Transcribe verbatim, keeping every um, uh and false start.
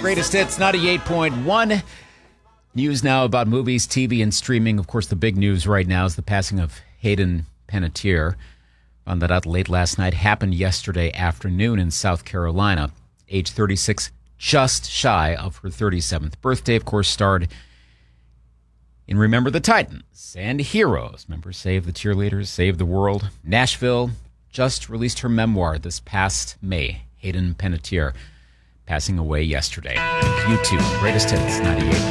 Greatest Hits, ninety-eight point one. News now about movies, T V, and streaming. Of course, the big news right now is the passing of Hayden Panettiere. Found that out late last night. Happened yesterday afternoon in South Carolina. Age thirty-six, just shy of her thirty-seventh birthday. Of course, starred in Remember the Titans and Heroes. Remember, Save the Cheerleaders, Save the World. Nashville just released her memoir this past May. Hayden Panettiere passing away yesterday. U two, Greatest Hits, ninety-eight.